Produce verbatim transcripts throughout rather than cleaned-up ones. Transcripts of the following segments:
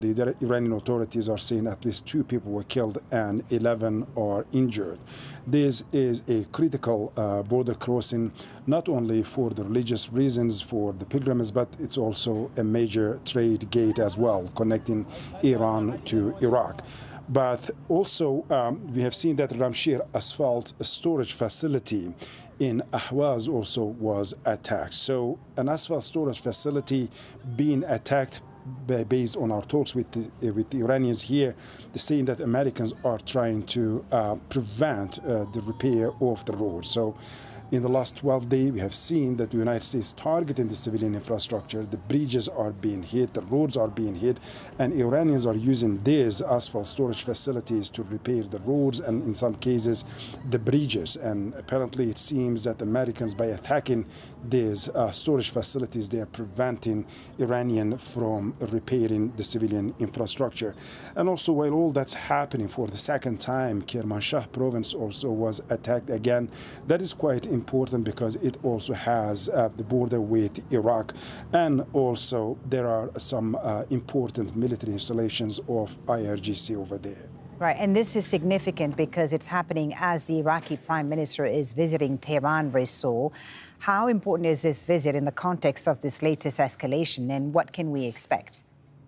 The Iranian authorities are saying at least two people were killed and eleven are injured. This is a critical uh, border crossing, not only for the religious reasons for the pilgrims, but it's also a major trade gate as well, connecting Iran to Iraq. But also, um, we have seen that Ramshir asphalt storage facility in Ahwaz also was attacked. So an asphalt storage facility being attacked based on our talks with the, with the Iranians here, they're saying that Americans are trying to uh, prevent uh, the repair of the road. So in the last twelve days, we have seen that the United States targeting the civilian infrastructure. The bridges are being hit, the roads are being hit, and Iranians are using these asphalt storage facilities to repair the roads and, in some cases, the bridges. And apparently, it seems that Americans, by attacking these uh, storage facilities, they are preventing Iranian from repairing the civilian infrastructure. And also, while all that's happening for the second time, Kermanshah province also was attacked again. That is quite important. important because it also has uh, the border with Iraq, and also there are some uh, important military installations of I R G C over there. Right, and this is significant because it's happening as the Iraqi Prime Minister is visiting Tehran, Rasool. How important is this visit in the context of this latest escalation, and what can we expect?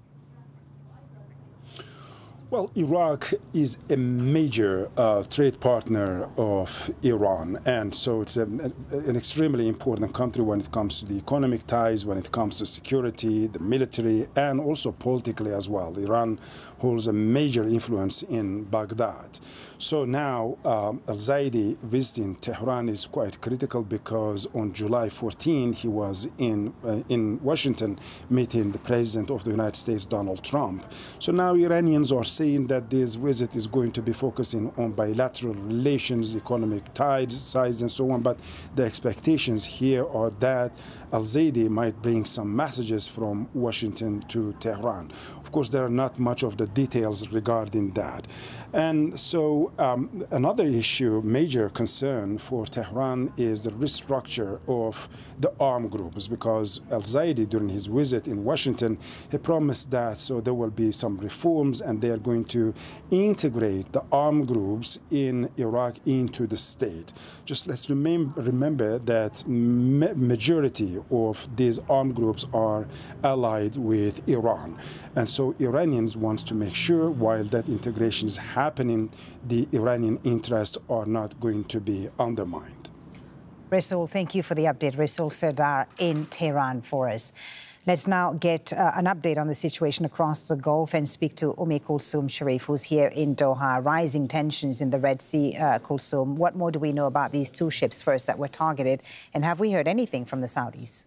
Well, Iraq is a major uh, trade partner of Iran, and so it's a, an extremely important country when it comes to the economic ties, when it comes to security, the military, and also politically as well. Iran holds a major influence in Baghdad. So now um, al-Zaidi visiting Tehran is quite critical because on July fourteenth, he was in, uh, in Washington meeting the President of the United States, Donald Trump. So now Iranians are saying that this visit is going to be focusing on bilateral relations, economic ties, sides, and so on. But the expectations here are that al-Zaidi might bring some messages from Washington to Tehran. Of course, there are not much of the details regarding that. And so um, another issue, major concern for Tehran is the restructure of the armed groups, because al-Zaidi, during his visit in Washington, he promised that so there will be some reforms and they are going to integrate the armed groups in Iraq into the state. Just let's remember, remember that ma majority of these armed groups are allied with Iran. And so Iranians want to make sure while that integration is happening, the Iranian interests are not going to be undermined. Rasool, thank you for the update. Rasool Sardar in Tehran for us. Let's now get uh, an update on the situation across the Gulf and speak to Umm Kulthum Sharif, who's here in Doha. Rising tensions in the Red Sea, uh, Kulthum. What more do we know about these two ships first that were targeted? And have we heard anything from the Saudis?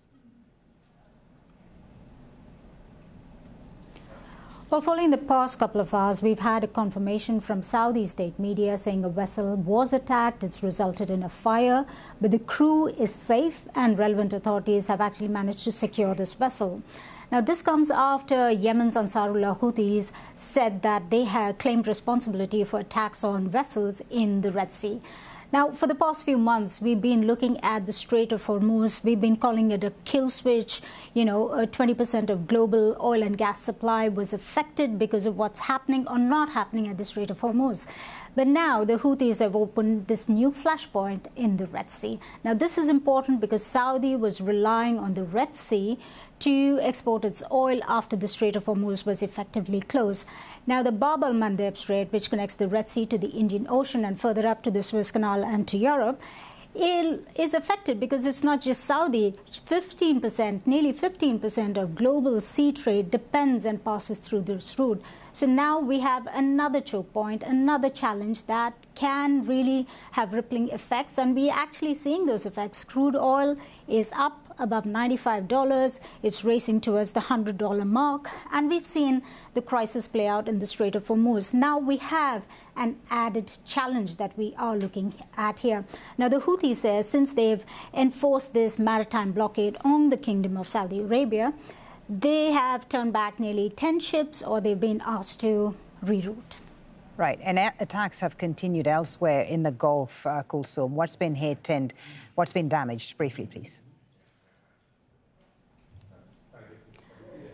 Well, following the past couple of hours, we've had a confirmation from Saudi state media saying a vessel was attacked. It's resulted in a fire, but the crew is safe and relevant authorities have actually managed to secure this vessel. Now, this comes after Yemen's Ansarullah Houthis said that they have claimed responsibility for attacks on vessels in the Red Sea. Now, for the past few months, we've been looking at the Strait of Hormuz. We've been calling it a kill switch. You know, twenty percent of global oil and gas supply was affected because of what's happening or not happening at the Strait of Hormuz. But now the Houthis have opened this new flashpoint in the Red Sea. Now, this is important because Saudi was relying on the Red Sea to export its oil after the Strait of Hormuz was effectively closed. Now, the Bab al-Mandeb Strait, which connects the Red Sea to the Indian Ocean and further up to the Suez Canal and to Europe, is affected because it's not just Saudi. fifteen percent, nearly fifteen percent of global sea trade depends and passes through this route. So now we have another choke point, another challenge that can really have rippling effects. And we're actually seeing those effects. Crude oil is up above ninety-five dollars. It's racing towards the one hundred dollar mark. And we've seen the crisis play out in the Strait of Hormuz. Now we have an added challenge that we are looking at here. Now, the Houthis say since they've enforced this maritime blockade on the Kingdom of Saudi Arabia, they have turned back nearly ten ships or they've been asked to reroute. Right, and attacks have continued elsewhere in the Gulf, uh, Kulthum. What's been hit and what's been damaged? Briefly, please.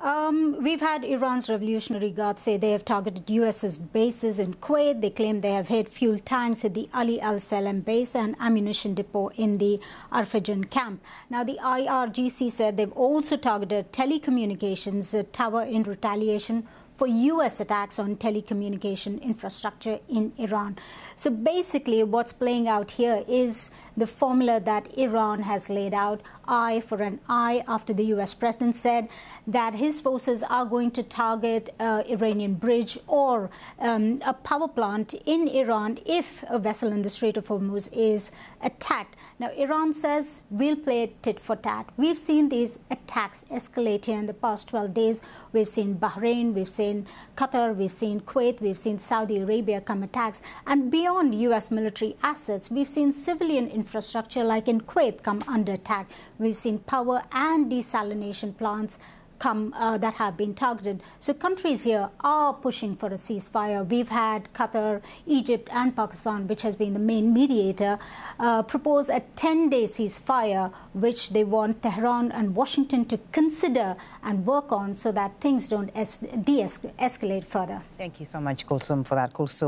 Um, we've had Iran's Revolutionary Guard say they have targeted U S's bases in Kuwait. They claim they have hit fuel tanks at the Ali Al Salem base and ammunition depot in the Arfajan camp. Now, the I R G C said they've also targeted telecommunications uh, tower in retaliation for U S attacks on telecommunication infrastructure in Iran. So basically what's playing out here is the formula that Iran has laid out, eye for an eye, after the U S president said that his forces are going to target uh, Iranian bridge or um, a power plant in Iran if a vessel in the Strait of Hormuz is attacked. Now, Iran says we'll play tit for tat. We've seen these attacks escalate here in the past twelve days. We've seen Bahrain, we've seen Qatar, we've seen Kuwait, we've seen Saudi Arabia come attacks. And beyond U S military assets, we've seen civilian infrastructure like in Kuwait come under attack. We've seen power and desalination plants come uh, that have been targeted. So countries here are pushing for a ceasefire. We've had Qatar, Egypt and Pakistan, which has been the main mediator, uh, propose a ten-day ceasefire, which they want Tehran and Washington to consider and work on so that things don't es- de-escalate further. Thank you so much, Kulsum, for that. Kulsum.